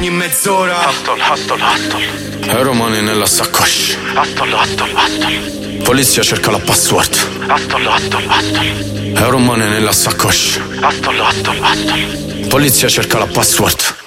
ogni mezz'ora. Hustle. Aeromani nella saccoscia. Hustle. Polizia cerca la password. Hustle. Aeromani nella saccoscia. Hustle. Polizia cerca la password.